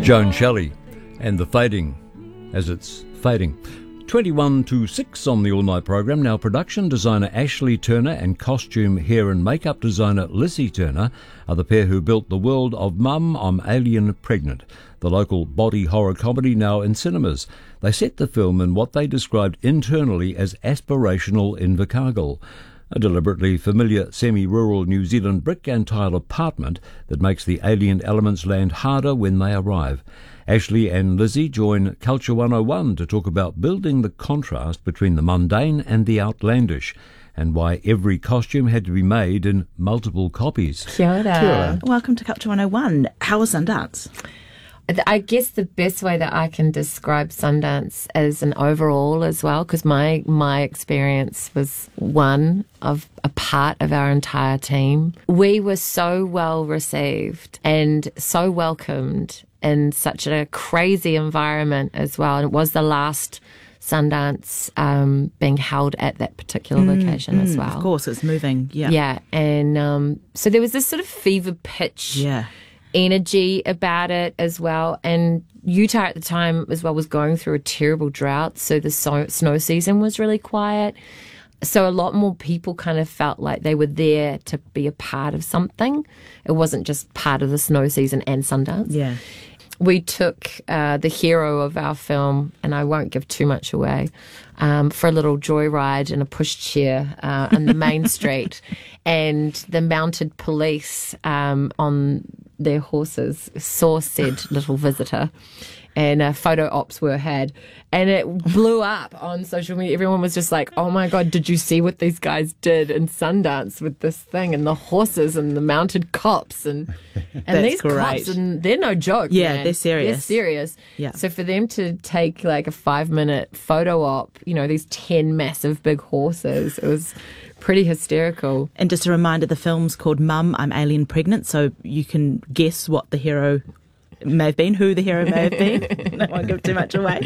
Joan Shelley and The Fading, as it's fading. 21 to 6 on the all-night program. Now, production designer Ashley Turner and costume, hair and makeup designer Lizzie Turner are the pair who built the world of Mum, I'm Alien Pregnant, the local body horror comedy now in cinemas. They set the film in what they described internally as aspirational Invercargill, a deliberately familiar semi-rural New Zealand brick and tile apartment that makes the alien elements land harder when they arrive. Ashley and Lizzie join Culture 101 to talk about building the contrast between the mundane and the outlandish, and why every costume had to be made in multiple copies. Kia ora. Kia ora. Welcome to Culture 101. How was Sundance? I guess the best way that I can describe Sundance as an overall as well, because my experience was one of a part of our entire team. We were so well received and so welcomed in such a crazy environment as well. And it was the last Sundance being held at that particular location as well. Of course, it's moving. Yeah. Yeah. And so there was this sort of fever pitch energy about it as well. And Utah at the time as well was going through a terrible drought. So the snow season was really quiet. So a lot more people kind of felt like they were there to be a part of something. It wasn't just part of the snow season and Sundance. Yeah. We took the hero of our film, and I won't give too much away, for a little joyride in a pushchair on the main street. And the mounted police on their horses saw said little visitor. And photo ops were had. And it blew up on social media. Everyone was just like, oh my God, did you see what these guys did in Sundance with this thing? And the horses and the mounted cops. And these great. cops, and they're no joke. Yeah, man. they're serious. They're serious. Yeah. So for them to take like a 5-minute photo op, these 10 massive big horses, it was pretty hysterical. And just a reminder, the film's called Mum, I'm Alien Pregnant, so you can guess what the hero may have been, who the hero may have been. I won't give too much away.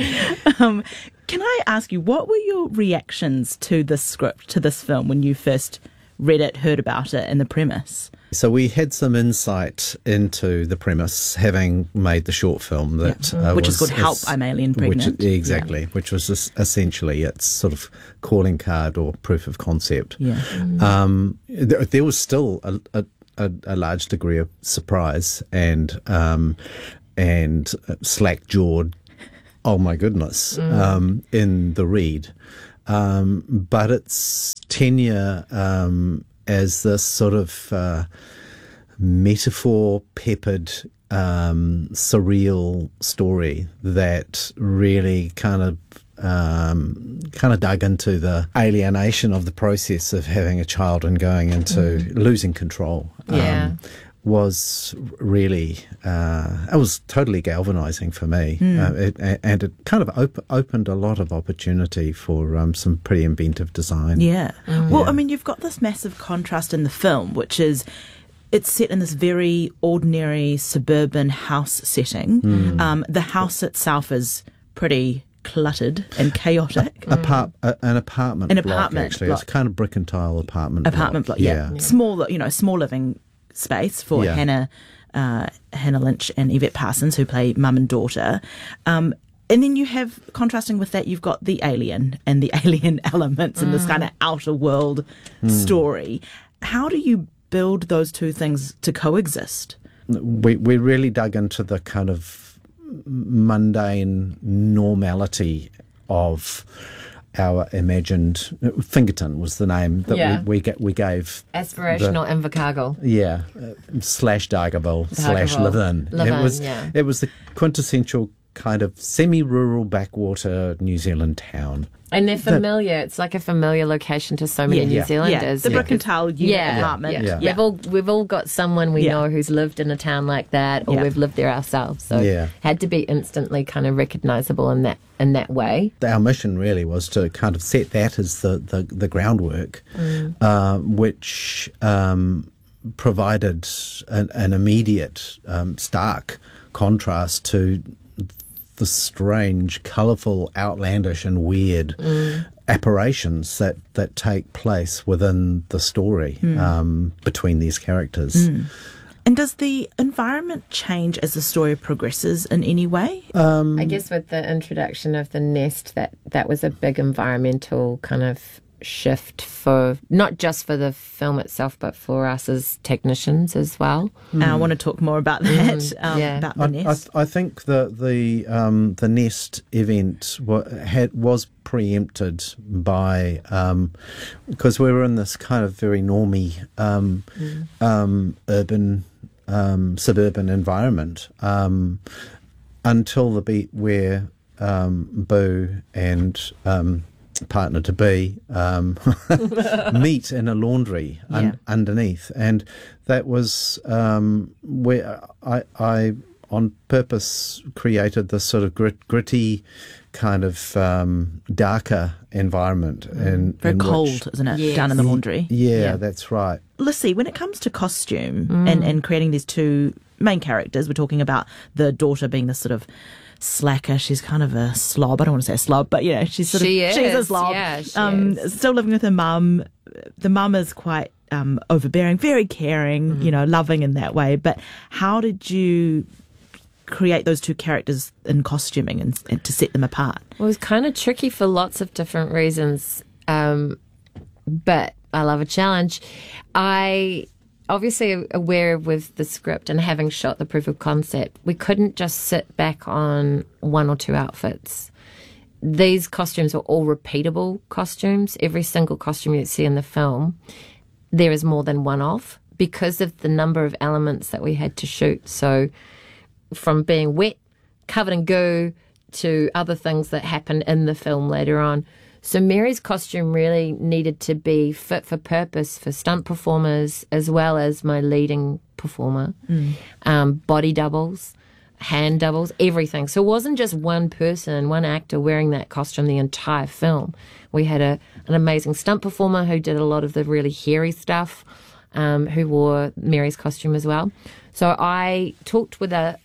Can I ask you, what were your reactions to this script, to this film, when you first read it, heard about it, and the premise? So we had some insight into the premise, having made the short film that which is called Help, I'm Alien Pregnant. Which was essentially its sort of calling card or proof of concept. Yeah. There was still a large degree of surprise and slack-jawed, oh my goodness, in the read. But its tenure as this sort of metaphor-peppered, surreal story that really kind of dug into the alienation of the process of having a child and going into losing control. Was really, it was totally galvanising for me. And it kind of opened a lot of opportunity for some pretty inventive design. Yeah. Well, I mean, you've got this massive contrast in the film, which is it's set in this very ordinary suburban house setting. The house itself is pretty cluttered and chaotic. An apartment block, actually. Block. It's kind of brick and tile apartment block. Yeah. Small living space for Hannah Lynch and Yvette Parsons, who play mum and daughter. And then you have, contrasting with that, you've got the alien and the alien elements and this kind of outer world story. How do you build those two things to coexist? We really dug into the kind of mundane normality of our imagined. Fingerton was the name that we gave. Aspirational Invercargill. Yeah, slash Dargaville slash Levin. It was the quintessential kind of semi-rural backwater New Zealand town. And they're familiar. It's like a familiar location to so many New Zealanders. The brick and tile apartment. Yeah. We've all got someone we know who's lived in a town like that, or we've lived there ourselves. So had to be instantly kind of recognisable in that way. Our mission really was to kind of set that as the groundwork, which provided an immediate stark contrast to the strange, colourful, outlandish and weird apparitions that take place within the story between these characters. And does the environment change as the story progresses in any way? I guess with the introduction of the nest, that was a big environmental kind of shift for not just for the film itself, but for us as technicians as well. I want to talk more about that. About the nest. I think the nest event was preempted by because we were in this kind of very normy urban suburban environment until the beat where Boo and partner to be meet in a laundry underneath, and that was where I on purpose created this sort of gritty kind of darker environment and very cold, isn't it? Yes. Down in the laundry. Yeah, that's right. Lissy, when it comes to costume and creating these two main characters, we're talking about the daughter being this sort of slacker. She's kind of a slob. I don't want to say a slob, but she's sort of she's a slob. Yeah, she is. Still living with her mum. The mum is quite overbearing, very caring, loving in that way. But how did you create those two characters in costuming and to set them apart? Well, it was kind of tricky for lots of different reasons, but I love a challenge. I obviously aware with the script and having shot the proof of concept, we couldn't just sit back on one or two outfits. These costumes are all repeatable costumes. Every single costume you see in the film, there is more than one of because of the number of elements that we had to shoot. So from being wet, covered in goo, to other things that happen in the film later on. So Mary's costume really needed to be fit for purpose for stunt performers as well as my leading performer. Body doubles, hand doubles, everything. So it wasn't just one person, one actor wearing that costume the entire film. We had an amazing stunt performer who did a lot of the really hairy stuff, who wore Mary's costume as well. So I talked with our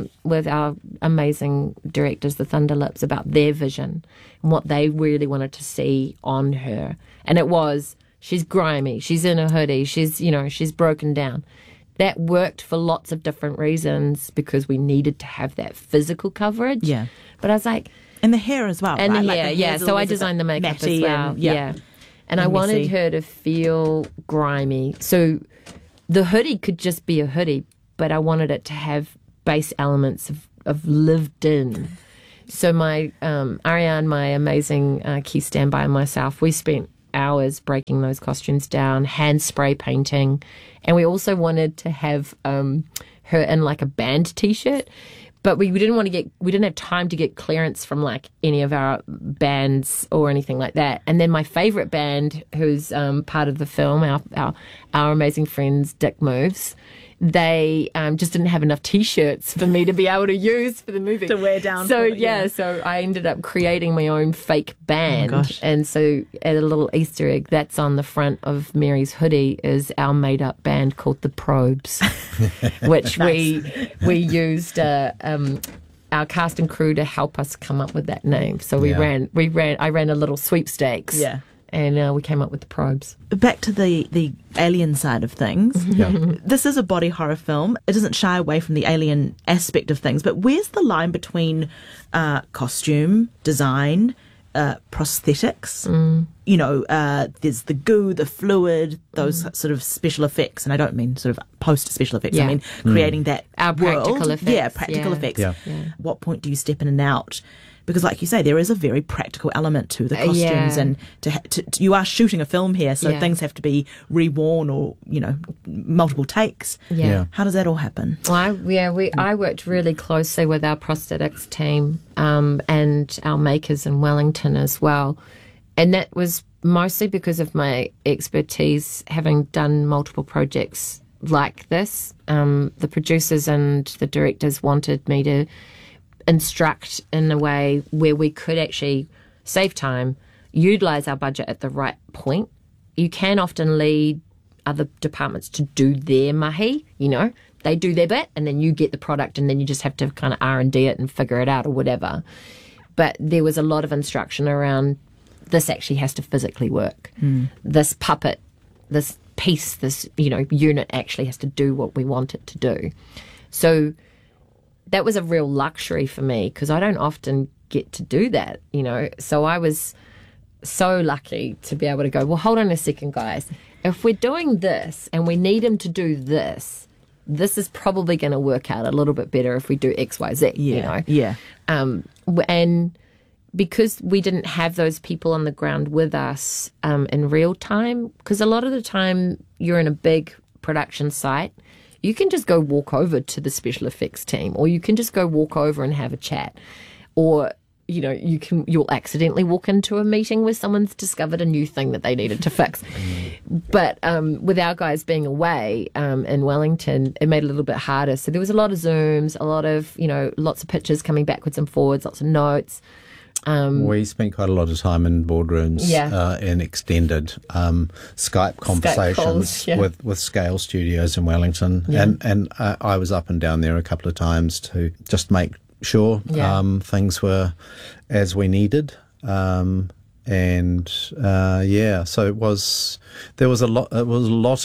amazing directors, the Thunderlips, about their vision and what they really wanted to see on her. And it was, she's grimy, she's in a hoodie, she's broken down. That worked for lots of different reasons because we needed to have that physical coverage. Yeah. But I was like... And the hair as well, and right? the hair, yeah. So I designed the makeup as well. And I wanted her to feel grimy. So the hoodie could just be a hoodie, but I wanted it to have base elements of lived in. So my Ariane, my amazing key standby, and myself, we spent hours breaking those costumes down, hand spray painting, and we also wanted to have her in like a band T-shirt. But we didn't have time to get clearance from like any of our bands or anything like that. And then my favourite band, who's part of the film, our amazing friends Dick Moves, they just didn't have enough T-shirts for me to be able to use for the movie to wear down. So so I ended up creating my own fake band. Oh, gosh. And so a little Easter egg that's on the front of Mary's hoodie is our made-up band called the Probes, which we used our cast and crew to help us come up with that name. So I ran a little sweepstakes. Yeah. And we came up with the Probes. Back to the alien side of things. This is a body horror film. It doesn't shy away from the alien aspect of things, but where's the line between costume, design, prosthetics? There's the goo, the fluid, those sort of special effects. And I don't mean sort of post-special effects. Yeah. I mean creating that Our practical world. effects. Yeah, practical effects. Yeah. What point do you step in and out? Because, like you say, there is a very practical element to the costumes, and you are shooting a film here, so things have to be reworn or multiple takes. Yeah. How does that all happen? I worked really closely with our prosthetics team and our makers in Wellington as well, and that was mostly because of my expertise, having done multiple projects like this. The producers and the directors wanted me to instruct in a way where we could actually save time, utilise our budget at the right point. You can often lead other departments to do their mahi, they do their bit and then you get the product and then you just have to kind of R&D it and figure it out or whatever. But there was a lot of instruction around this actually has to physically work. This puppet, this piece, this, unit actually has to do what we want it to do. So that was a real luxury for me because I don't often get to do that, So I was so lucky to be able to go, well, hold on a second, guys. If we're doing this and we need him to do this, this is probably going to work out a little bit better if we do X, Y, Z, Yeah. And because we didn't have those people on the ground with us in real time, because a lot of the time you're in a big production site, you can just go walk over to the special effects team, or you can just go walk over and have a chat, or you'll accidentally walk into a meeting where someone's discovered a new thing that they needed to fix. But with our guys being away in Wellington, it made it a little bit harder. So there was a lot of Zooms, a lot of, lots of pictures coming backwards and forwards, lots of notes. We spent quite a lot of time in boardrooms in extended Skype conversations with Scale Studios in Wellington. Yeah. And I was up and down there a couple of times to just make sure things were as we needed. So there was a lot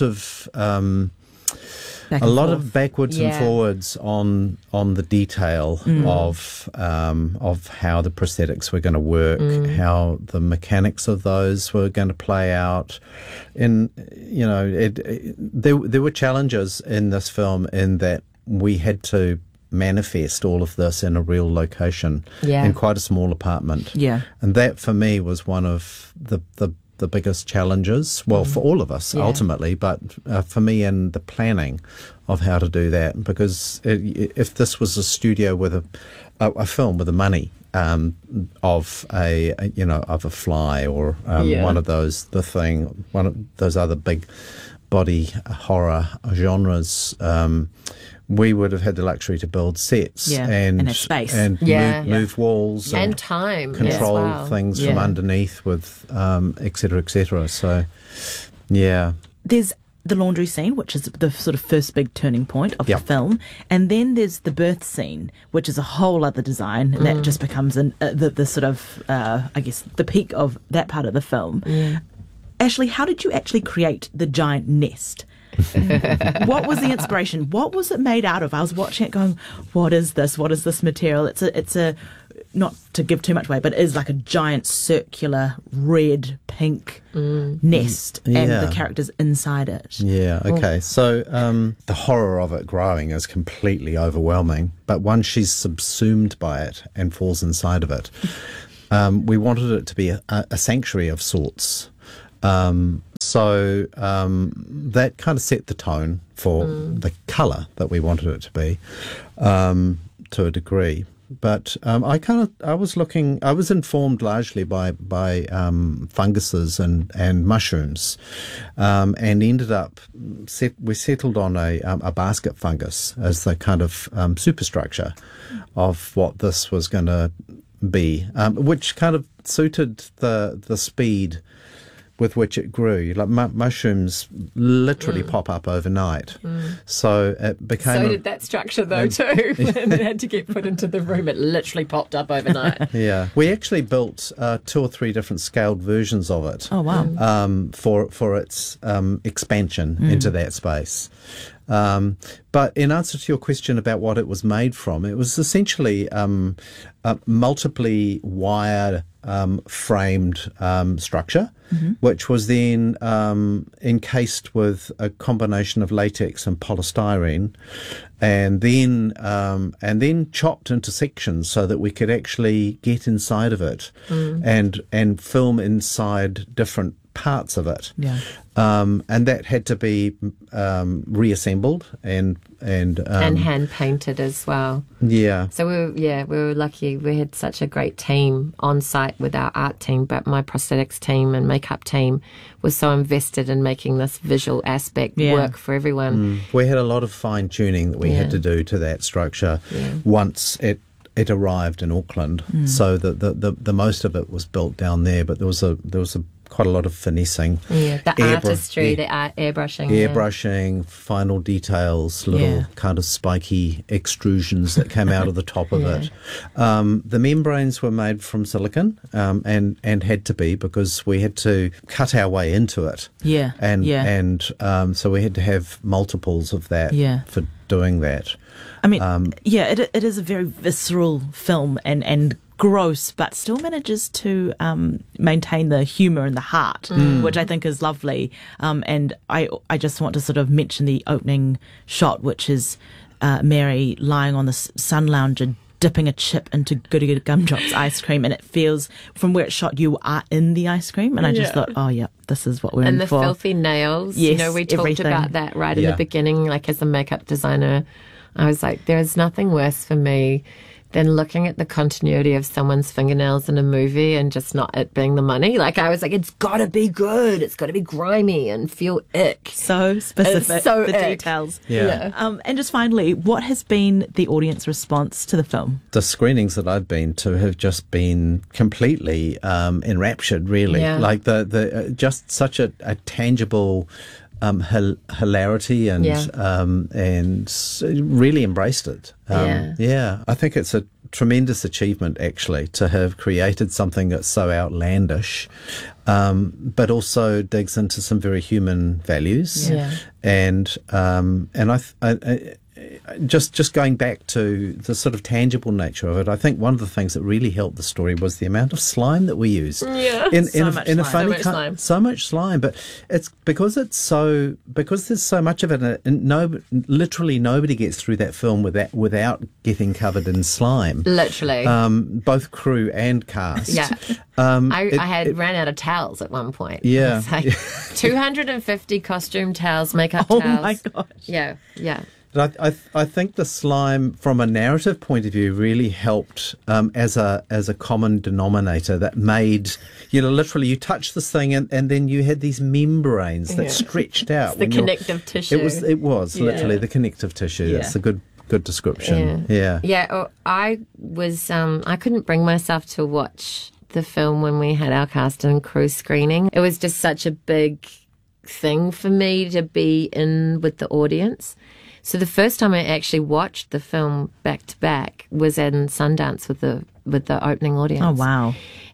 of backwards and forwards on the detail of how the prosthetics were going to work, how the mechanics of those were going to play out. And there were challenges in this film in that we had to manifest all of this in a real location in quite a small apartment. Yeah, and that for me was one of the biggest challenges, for all of us ultimately, but for me in the planning of how to do that, because if this was a studio with a film with the money of a Fly or one of those one of those other big body horror genres, we would have had the luxury to build sets and a space and move walls and time, control things from underneath with et cetera. So there's the laundry scene, which is the sort of first big turning point of the film, and then there's the birth scene, which is a whole other design, and that just becomes the sort of I guess the peak of that part of the film. Ashley, how did you actually create the giant nest? What was the inspiration? What was it made out of? I was watching it going, what is this? What is this material? It's a not to give too much away, but it is like a giant circular red pink nest and the characters inside it. Yeah, okay. So the horror of it growing is completely overwhelming, but once she's subsumed by it and falls inside of it, we wanted it to be a sanctuary of sorts. So that kind of set the tone for the colour that we wanted it to be, to a degree. But I was informed largely by funguses and mushrooms, and ended up we settled on a basket fungus as the kind of superstructure of what this was going to be, which kind of suited the speed with which it grew. Like mushrooms literally pop up overnight. So it became... So did that structure though too. When it had to get put into the room, it literally popped up overnight. Yeah. We actually built 2 or 3 different scaled versions of it. Oh, wow. For its expansion into that space. But in answer to your question about what it was made from, it was essentially a multiply wired framed structure, which was then encased with a combination of latex and polystyrene, and then chopped into sections so that we could actually get inside of it and film inside different parts of it. Yeah. And that had to be reassembled and hand painted as well. Yeah. So we were lucky. We had such a great team on site with our art team, but my prosthetics team and makeup team was so invested in making this visual aspect work for everyone. We had a lot of fine tuning that we had to do to that structure once it arrived in Auckland. So the most of it was built down there, but there was a quite a lot of finessing. Yeah, the artistry, the airbrushing. Airbrushing, final details, little kind of spiky extrusions that came out of the top of it. The membranes were made from silicon and had to be because we had to cut our way into it. So we had to have multiples of that for doing that. I mean, it is a very visceral film and gross, but still manages to maintain the humour and the heart, which I think is lovely. And I just want to sort of mention the opening shot, which is Mary lying on the sun lounger, dipping a chip into Goody Goody Gumdrops ice cream, and it feels, from where it's shot, you are in the ice cream. And I just thought, oh yeah, this is what we're in for. And the filthy nails. Yes, we talked about that right in the beginning, like as a makeup designer. I was like, there's nothing worse for me than looking at the continuity of someone's fingernails in a movie and just not it being the money. Like, I was like, it's got to be good. It's got to be grimy and feel ick. So specific, so the ick. details. Yeah. And just finally, what has been the audience response to the film? The screenings that I've been to have just been completely enraptured, really. Yeah. Like the just such a tangible hilarity and really embraced it. I think it's a tremendous achievement, actually, to have created something that's so outlandish, but also digs into some very human values. And I just going back to the sort of tangible nature of it, I think one of the things that really helped the story was the amount of slime that we used. So much slime, but it's because there's so much of it, and literally nobody gets through that film without getting covered in slime. Literally, both crew and cast. Yeah, I ran out of towels at one point. Yeah, like 250 costume towels, makeup towels. Oh my gosh. Yeah. But I think the slime, from a narrative point of view, really helped as a common denominator that made, literally you touch this thing and then you had these membranes that stretched out. It's the connective tissue. It was literally the connective tissue. Yeah. That's a good description. Yeah. I was I couldn't bring myself to watch the film when we had our cast and crew screening. It was just such a big thing for me to be in with the audience. So the first time I actually watched the film back to back was in Sundance with the opening audience. Oh wow!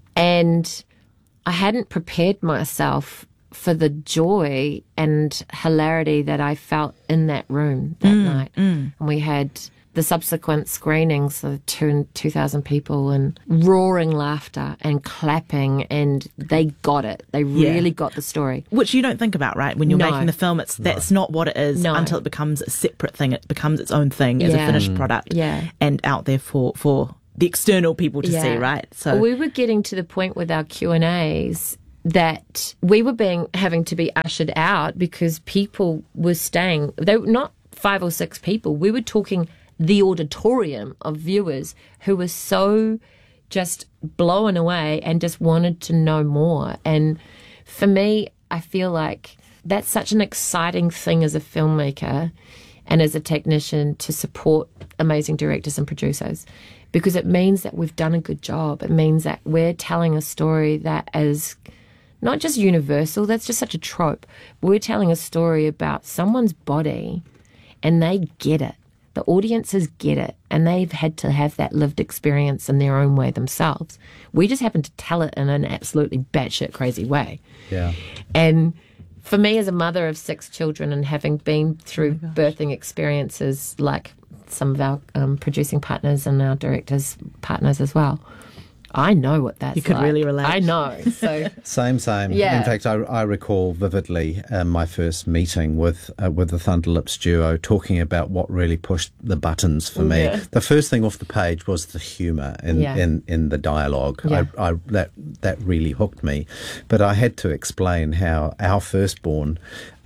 And I hadn't prepared myself for the joy and hilarity that I felt in that room that night. And we had the subsequent screenings of 2,000 people and roaring laughter and clapping, and they got it. They really got the story. Which you don't think about, right? When you're making the film, that's not what it is until it becomes a separate thing. It becomes its own thing as a finished product and out there for the external people to see, right? So we were getting to the point with our Q&As that we were having to be ushered out because people were staying. They were not 5 or 6 people. We were talking the auditorium of viewers who were so just blown away and just wanted to know more. And for me, I feel like that's such an exciting thing as a filmmaker and as a technician to support amazing directors and producers, because it means that we've done a good job. It means that we're telling a story that is not just universal, that's just such a trope. We're telling a story about someone's body and they get it. The audiences get it, and they've had to have that lived experience in their own way themselves. We just happen to tell it in an absolutely batshit crazy way. Yeah. And for me, as a mother of 6 children and having been through birthing experiences like some of our producing partners and our directors' partners as well, I know what that's like. You could really relate. I know. So Same. Yeah. In fact, I recall vividly my first meeting with the Thunderlips duo talking about what really pushed the buttons for me. The first thing off the page was the humour in the dialogue. Yeah. That really hooked me. But I had to explain how our firstborn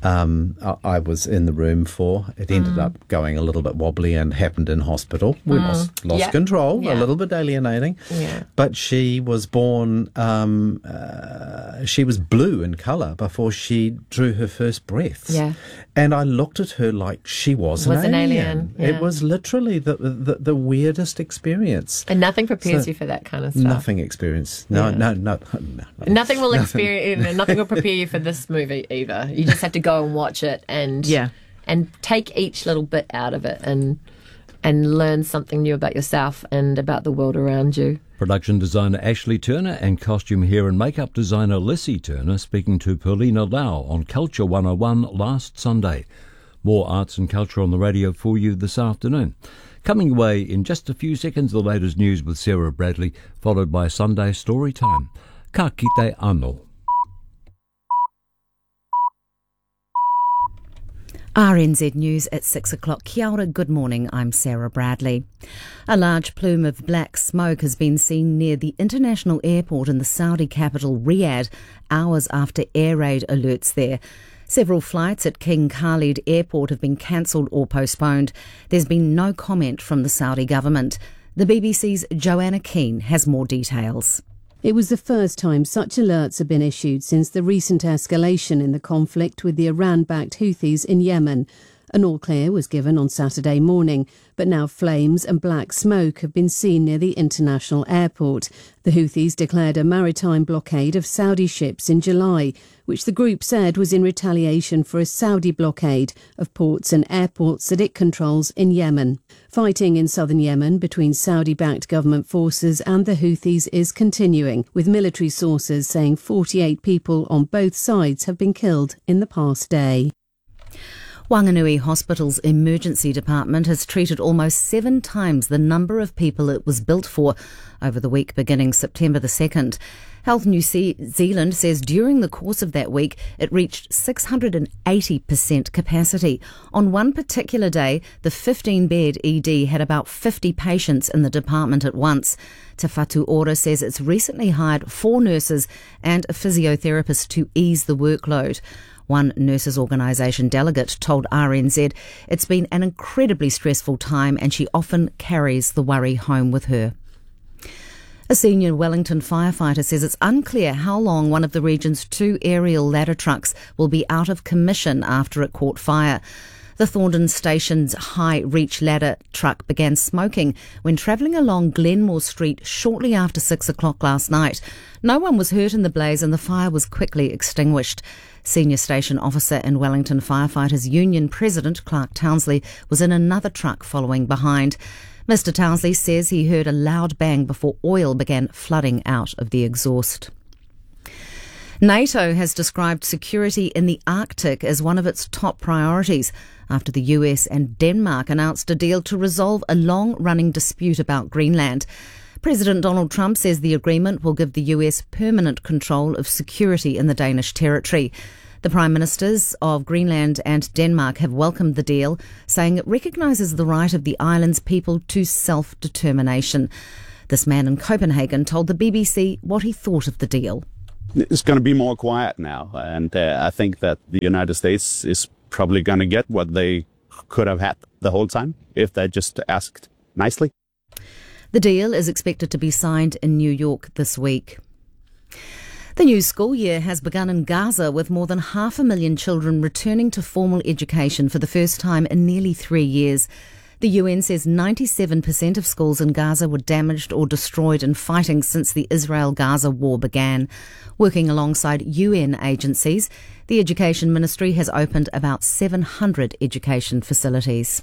I was in the room for. It ended up going a little bit wobbly and happened in hospital. We lost control, a little bit alienating. Yeah. But she was born, she was blue in colour before she drew her first breaths. Yeah. And I looked at her like she was an alien. Yeah. It was literally the weirdest experience. And nothing prepares you for that kind of stuff. Nothing experience. No. Nothing will nothing will prepare you for this movie either. You just have to go and watch it and take each little bit out of it and learn something new about yourself and about the world around you. Production designer Ashley Turner and costume hair and makeup designer Lissy Turner speaking to Paulina Lau on Culture 101 last Sunday. More arts and culture on the radio for you this afternoon. Coming away in just a few seconds, the latest news with Sarah Bradley, followed by Sunday Story Time. Ka kite anō. RNZ News at 6 o'clock. Kia ora, good morning, I'm Sarah Bradley. A large plume of black smoke has been seen near the international airport in the Saudi capital Riyadh, hours after air raid alerts there. Several flights at King Khalid Airport have been cancelled or postponed. There's been no comment from the Saudi government. The BBC's Joanna Keane has more details. It was the first time such alerts have been issued since the recent escalation in the conflict with the Iran-backed Houthis in Yemen. An all-clear was given on Saturday morning, but now flames and black smoke have been seen near the international airport. The Houthis declared a maritime blockade of Saudi ships in July, which the group said was in retaliation for a Saudi blockade of ports and airports that it controls in Yemen. Fighting in southern Yemen between Saudi-backed government forces and the Houthis is continuing, with military sources saying 48 people on both sides have been killed in the past day. Wanganui Hospital's emergency department has treated almost 7 times the number of people it was built for over the week beginning September the 2nd. Health New Zealand says during the course of that week it reached 680% capacity. On one particular day, the 15-bed ED had about 50 patients in the department at once. Te Whatu Ora says it's recently hired 4 nurses and a physiotherapist to ease the workload. One nurses' organisation delegate told RNZ it's been an incredibly stressful time and she often carries the worry home with her. A senior Wellington firefighter says it's unclear how long one of the region's 2 aerial ladder trucks will be out of commission after it caught fire. The Thorndon Station's high reach ladder truck began smoking when travelling along Glenmore Street shortly after 6 o'clock last night. No one was hurt in the blaze and the fire was quickly extinguished. Senior station officer and Wellington Firefighters Union President Clark Townsley was in another truck following behind. Mr Townsley says he heard a loud bang before oil began flooding out of the exhaust. NATO has described security in the Arctic as one of its top priorities after the US and Denmark announced a deal to resolve a long-running dispute about Greenland. President Donald Trump says the agreement will give the US permanent control of security in the Danish territory. The Prime Ministers of Greenland and Denmark have welcomed the deal, saying it recognises the right of the island's people to self-determination. This man in Copenhagen told the BBC what he thought of the deal. It's going to be more quiet now, and I think that the United States is probably going to get what they could have had the whole time if they just asked nicely. The deal is expected to be signed in New York this week. The new school year has begun in Gaza with more than 500,000 children returning to formal education for the first time in nearly 3 years. The UN says 97% of schools in Gaza were damaged or destroyed in fighting since the Israel-Gaza war began. Working alongside UN agencies, the Education Ministry has opened about 700 education facilities.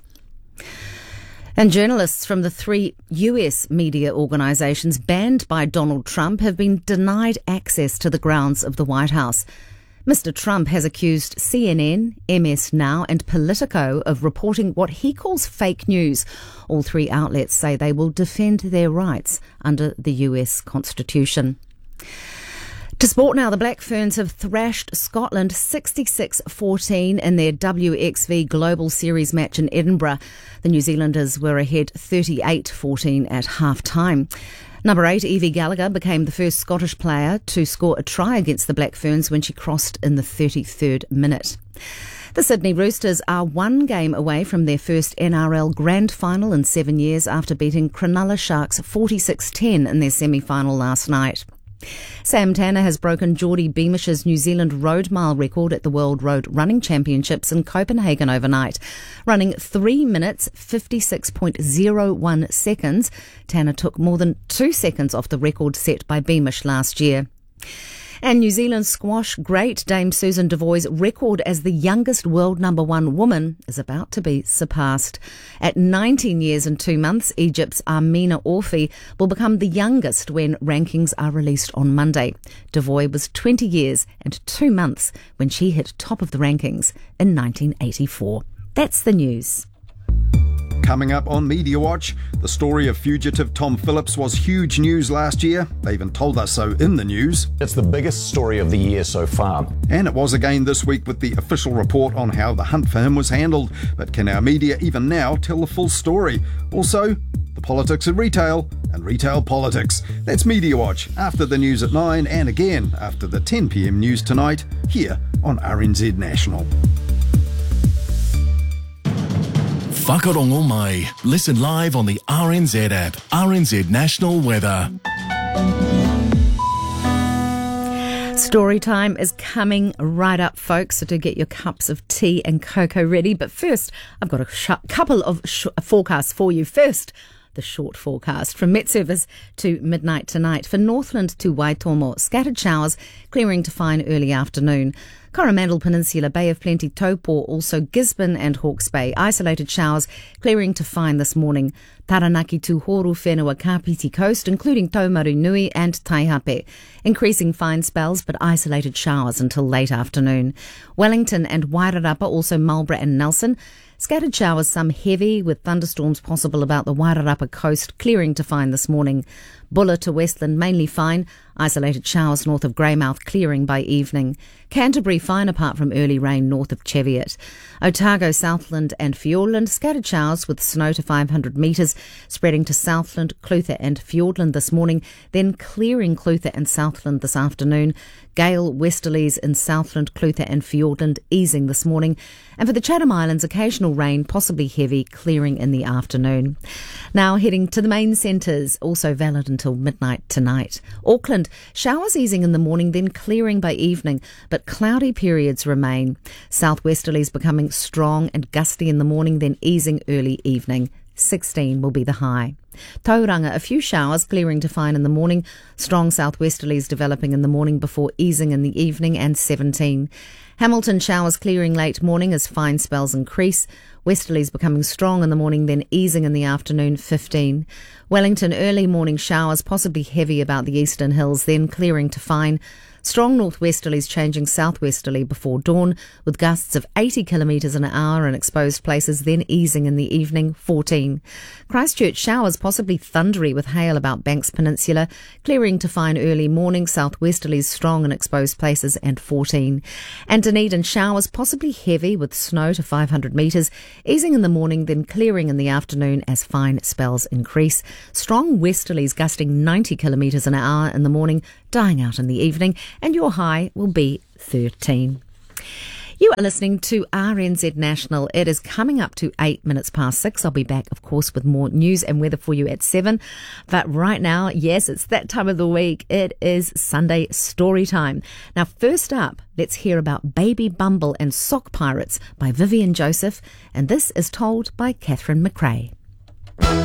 And journalists from the 3 US media organisations banned by Donald Trump have been denied access to the grounds of the White House. Mr Trump has accused CNN, MS Now and Politico of reporting what he calls fake news. All 3 outlets say they will defend their rights under the US Constitution. To sport now, the Black Ferns have thrashed Scotland 66-14 in their WXV Global Series match in Edinburgh. The New Zealanders were ahead 38-14 at half-time. Number 8, Evie Gallagher, became the first Scottish player to score a try against the Black Ferns when she crossed in the 33rd minute. The Sydney Roosters are one game away from their first NRL Grand Final in 7 years after beating Cronulla Sharks 46-10 in their semi-final last night. Sam Tanner has broken Geordie Beamish's New Zealand Road Mile record at the World Road Running Championships in Copenhagen overnight. Running 3 minutes 56.01 seconds, Tanner took more than 2 seconds off the record set by Beamish last year. And New Zealand squash great Dame Susan Devoy's record as the youngest world number 1 woman is about to be surpassed. At 19 years and 2 months, Egypt's Amina Orfi will become the youngest when rankings are released on Monday. Devoy was 20 years and 2 months when she hit top of the rankings in 1984. That's the news. Coming up on Media Watch, the story of fugitive Tom Phillips was huge news last year. They even told us so in the news. It's the biggest story of the year so far. And it was again this week with the official report on how the hunt for him was handled. But can our media even now tell the full story? Also, the politics of retail and retail politics. That's Media Watch after the news at 9 and again after the 10 p.m. news tonight here on RNZ National. Whakarongo mai. Listen live on the RNZ app. RNZ National Weather. Story time is coming right up, folks, so do get your cups of tea and cocoa ready. But first, I've got a couple of forecasts for you. First, the short forecast from Met Service to midnight tonight. For Northland to Waitomo, scattered showers, clearing to fine early afternoon. Coromandel Peninsula, Bay of Plenty, Taupo, also Gisborne and Hawke's Bay. Isolated showers, clearing to fine this morning. Taranaki to Horu Whenua, Kapiti Coast, including Taumaru Nui and Taihape. Increasing fine spells, but isolated showers until late afternoon. Wellington and Wairarapa, also Marlborough and Nelson. Scattered showers, some heavy, with thunderstorms possible about the Wairarapa coast, clearing to fine this morning. Bulla to Westland, mainly fine. Isolated showers north of Greymouth, clearing by evening. Canterbury, fine apart from early rain north of Cheviot. Otago, Southland and Fiordland, scattered showers with snow to 500 metres, spreading to Southland, Clutha and Fiordland this morning, then clearing Clutha and Southland this afternoon. Gale westerlies in Southland, Clutha and Fiordland, easing this morning. And for the Chatham Islands, occasional rain, possibly heavy, clearing in the afternoon. Now heading to the main centres, also valid until midnight tonight. Auckland, showers easing in the morning, then clearing by evening, but cloudy periods remain. Southwesterlies becoming strong and gusty in the morning, then easing early evening. 16 will be the high. Tauranga, a few showers, clearing to fine in the morning. Strong southwesterlies developing in the morning before easing in the evening, and 17. Hamilton, showers clearing late morning as fine spells increase. Westerlies becoming strong in the morning, then easing in the afternoon, 15. Wellington, early morning showers, possibly heavy about the eastern hills, then clearing to fine. Strong northwesterlies changing southwesterly before dawn, with gusts of 80 kilometres an hour in exposed places, then easing in the evening, 14. Christchurch, showers possibly thundery with hail about Banks Peninsula, clearing to fine early morning, southwesterlies strong in exposed places, and 14. And Dunedin, showers possibly heavy with snow to 500 metres, easing in the morning, then clearing in the afternoon as fine spells increase. Strong westerlies gusting 90 kilometres an hour in the morning, dying out in the evening, and your high will be 13. You are listening to RNZ National. It is coming up to 8 minutes past 6. I'll be back, of course, with more news and weather for you at 7. But right now, yes, it's that time of the week. It is Sunday story time. Now, first up, let's hear about Baby Bumble and Sock Pirates by Vivian Joseph. And this is told by Catherine McRae.